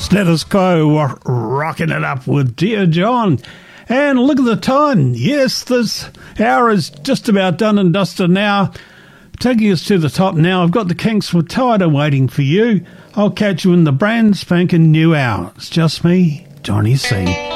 Status Quo rocking it up with Dear John. And look at the time. Yes, this hour is just about done and dusted now. Taking us to the top now, I've got the Kinks with Tired waiting for you. I'll catch you in the brand spanking new hour. It's just me, Johnny C.